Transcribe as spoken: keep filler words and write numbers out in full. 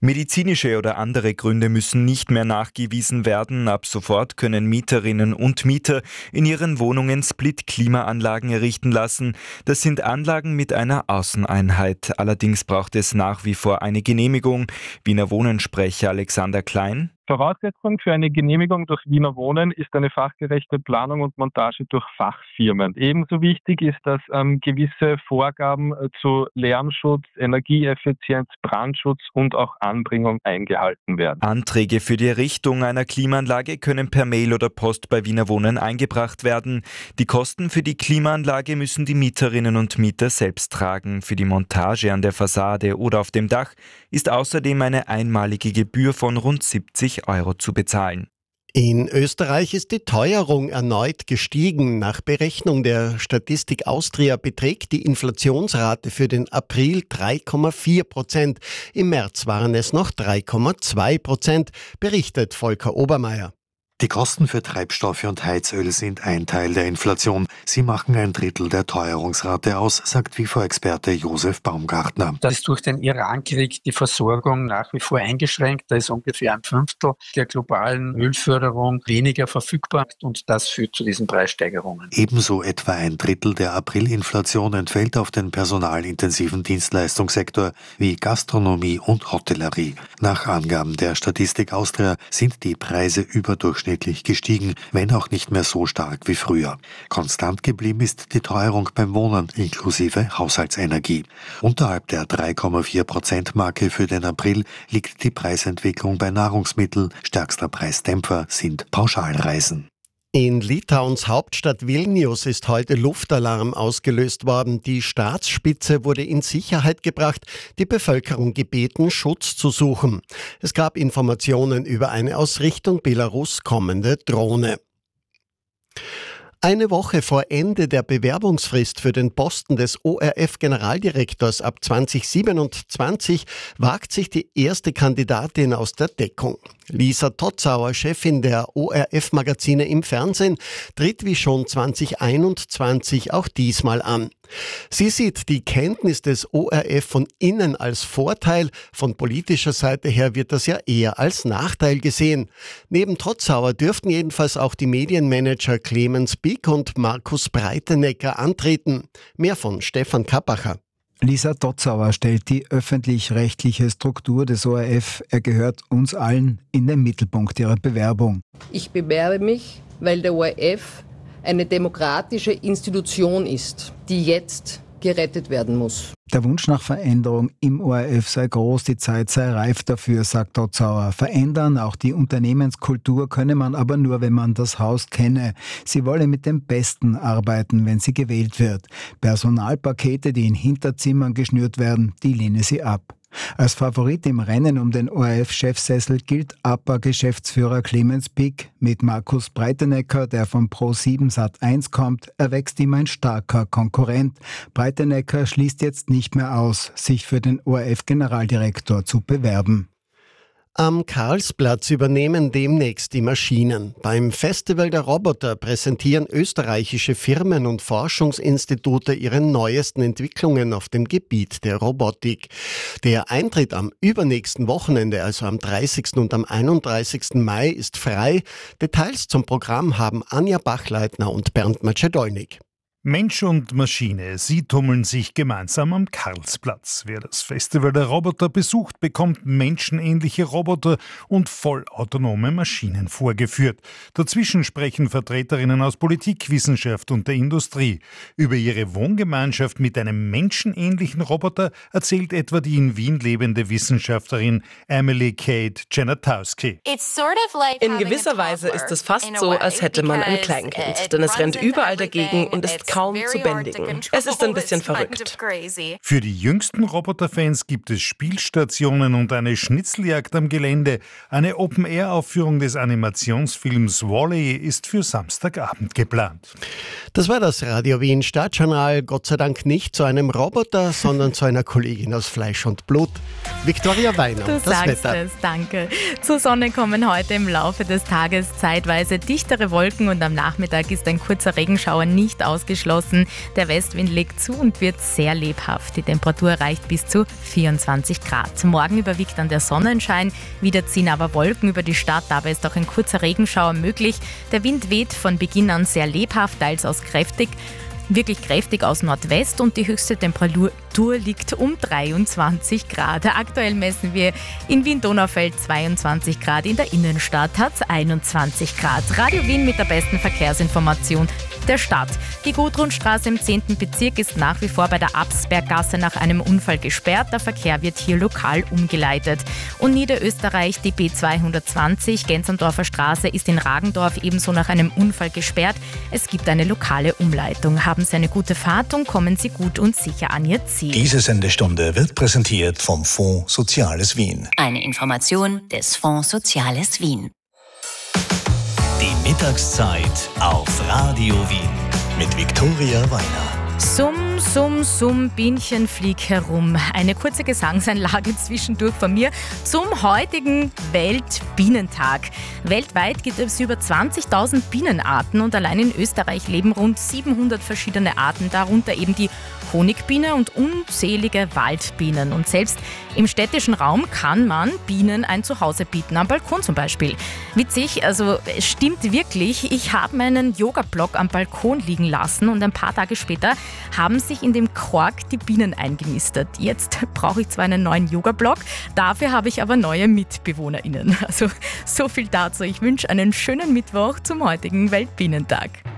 Medizinische oder andere Gründe müssen nicht mehr nachgewiesen werden. Ab sofort können Mieterinnen und Mieter in ihren Wohnungen Split-Klimaanlagen errichten lassen. Das sind Anlagen mit einer Außeneinheit. Allerdings braucht es nach wie vor eine Genehmigung. Wiener Wohnensprecher Alexander Klein. Voraussetzung für eine Genehmigung durch Wiener Wohnen ist eine fachgerechte Planung und Montage durch Fachfirmen. Ebenso wichtig ist, dass ähm, gewisse Vorgaben äh, zu Lärmschutz, Energieeffizienz, Brandschutz und auch Anbringung eingehalten werden. Anträge für die Errichtung einer Klimaanlage können per Mail oder Post bei Wiener Wohnen eingebracht werden. Die Kosten für die Klimaanlage müssen die Mieterinnen und Mieter selbst tragen. Für die Montage an der Fassade oder auf dem Dach ist außerdem eine einmalige Gebühr von rund siebzig Euro zu bezahlen. In Österreich ist die Teuerung erneut gestiegen. Nach Berechnung der Statistik Austria beträgt die Inflationsrate für den April drei Komma vier Prozent. Im März waren es noch drei Komma zwei Prozent, berichtet Volker Obermeier. Die Kosten für Treibstoffe und Heizöl sind ein Teil der Inflation. Sie machen ein Drittel der Teuerungsrate aus, sagt W I F O-Experte Josef Baumgartner. Da ist durch den Irankrieg die Versorgung nach wie vor eingeschränkt. Da ist ungefähr ein Fünftel der globalen Ölförderung weniger verfügbar und das führt zu diesen Preissteigerungen. Ebenso etwa ein Drittel der Aprilinflation entfällt auf den personalintensiven Dienstleistungssektor wie Gastronomie und Hotellerie. Nach Angaben der Statistik Austria sind die Preise überdurchschnittlich gestiegen, wenn auch nicht mehr so stark wie früher. Konstant geblieben ist die Teuerung beim Wohnen inklusive Haushaltsenergie. Unterhalb der drei Komma vier Prozent Marke für den April liegt die Preisentwicklung bei Nahrungsmitteln. Stärkster Preisdämpfer sind Pauschalreisen. In Litauens Hauptstadt Vilnius ist heute Luftalarm ausgelöst worden. Die Staatsspitze wurde in Sicherheit gebracht, die Bevölkerung gebeten, Schutz zu suchen. Es gab Informationen über eine aus Richtung Belarus kommende Drohne. Eine Woche vor Ende der Bewerbungsfrist für den Posten des O R F-Generaldirektors ab zwanzig siebenundzwanzig wagt sich die erste Kandidatin aus der Deckung. Lisa Totzauer, Chefin der O R F-Magazine im Fernsehen, tritt wie schon zwanzig einundzwanzig auch diesmal an. Sie sieht die Kenntnis des O R F von innen als Vorteil, von politischer Seite her wird das ja eher als Nachteil gesehen. Neben Totzauer dürften jedenfalls auch die Medienmanager Clemens Bick und Markus Breitenecker antreten. Mehr von Stefan Kappacher. Lisa Totzauer stellt die öffentlich-rechtliche Struktur des O R F, er gehört uns allen, in den Mittelpunkt ihrer Bewerbung. Ich bewerbe mich, weil der O R F eine demokratische Institution ist, die jetzt gerettet werden muss. Der Wunsch nach Veränderung im O R F sei groß, die Zeit sei reif dafür, sagt Totzauer. Verändern, auch die Unternehmenskultur, könne man aber nur, wenn man das Haus kenne. Sie wolle mit dem Besten arbeiten, wenn sie gewählt wird. Personalpakete, die in Hinterzimmern geschnürt werden, die lehne sie ab. Als Favorit im Rennen um den O R F-Chefsessel gilt A P A-Geschäftsführer Clemens Bick. Mit Markus Breitenecker, der von Pro sieben Sat eins kommt, erwächst ihm ein starker Konkurrent. Breitenecker schließt jetzt nicht mehr aus, sich für den O R F-Generaldirektor zu bewerben. Am Karlsplatz übernehmen demnächst die Maschinen. Beim Festival der Roboter präsentieren österreichische Firmen und Forschungsinstitute ihre neuesten Entwicklungen auf dem Gebiet der Robotik. Der Eintritt am übernächsten Wochenende, also am dreißigsten und am einunddreißigsten Mai, ist frei. Details zum Programm haben Anja Bachleitner und Bernd Macedolnik. Mensch und Maschine, sie tummeln sich gemeinsam am Karlsplatz. Wer das Festival der Roboter besucht, bekommt menschenähnliche Roboter und vollautonome Maschinen vorgeführt. Dazwischen sprechen Vertreterinnen aus Politik, Wissenschaft und der Industrie. Über ihre Wohngemeinschaft mit einem menschenähnlichen Roboter erzählt etwa die in Wien lebende Wissenschaftlerin Emily Kate Janatowski. In gewisser Weise ist es fast so, als hätte man ein Kleinkind, denn es rennt überall dagegen und ist kaum zu bändigen. Es ist ein bisschen verrückt. Für die jüngsten Roboterfans gibt es Spielstationen und eine Schnitzeljagd am Gelände. Eine Open-Air-Aufführung des Animationsfilms Wall-E ist für Samstagabend geplant. Das war das Radio Wien Stadtjournal. Gott sei Dank nicht zu einem Roboter, sondern zu einer Kollegin aus Fleisch und Blut. Viktoria Weiner, du das sagst Wetter. Es, danke. Zur Sonne kommen heute im Laufe des Tages zeitweise dichtere Wolken und am Nachmittag ist ein kurzer Regenschauer nicht ausgeschlossen. geschlossen. Der Westwind legt zu und wird sehr lebhaft. Die Temperatur erreicht bis zu vierundzwanzig Grad. Morgen überwiegt dann der Sonnenschein, wieder ziehen aber Wolken über die Stadt. Dabei ist auch ein kurzer Regenschauer möglich. Der Wind weht von Beginn an sehr lebhaft, teils aus kräftig. Wirklich kräftig aus Nordwest und die höchste Temperatur liegt um dreiundzwanzig Grad. Aktuell messen wir in Wien-Donaufeld zweiundzwanzig Grad, in der Innenstadt hat es einundzwanzig Grad. Radio Wien mit der besten Verkehrsinformation der Stadt. Die Gudrunstraße im zehnten Bezirk ist nach wie vor bei der Absberggasse nach einem Unfall gesperrt. Der Verkehr wird hier lokal umgeleitet. Und Niederösterreich, die B zweihundertzwanzig, Gensendorfer Straße, ist in Ragendorf ebenso nach einem Unfall gesperrt. Es gibt eine lokale Umleitung. Haben Sie eine gute Fahrt und kommen Sie gut und sicher an Ihr Ziel. Diese Sendestunde wird präsentiert vom Fonds Soziales Wien. Eine Information des Fonds Soziales Wien. Die Mittagszeit auf Radio Wien mit Viktoria Weiner. Summ, summ, summ, Bienchen flieg herum. Eine kurze Gesangseinlage zwischendurch von mir zum heutigen Weltbienentag. Weltweit gibt es über zwanzigtausend Bienenarten und allein in Österreich leben rund siebenhundert verschiedene Arten, darunter eben die Honigbiene und unzählige Waldbienen. Und selbst im städtischen Raum kann man Bienen ein Zuhause bieten, am Balkon zum Beispiel. Witzig, also es stimmt wirklich, ich habe meinen Yoga-Block am Balkon liegen lassen und ein paar Tage später haben sich in dem Kork die Bienen eingenistet. Jetzt brauche ich zwar einen neuen Yoga-Block, dafür habe ich aber neue MitbewohnerInnen. Also so viel dazu. Ich wünsche einen schönen Mittwoch zum heutigen Weltbienentag.